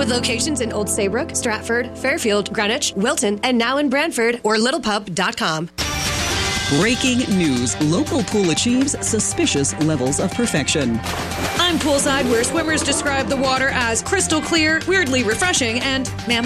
with locations in Old Saybrook, Stratford, Fairfield, Greenwich, Wilton, and now in Brantford or littlepub.com. Breaking news. Local pool achieves suspicious levels of perfection. I'm poolside, where swimmers describe the water as crystal clear, weirdly refreshing, and, ma'am,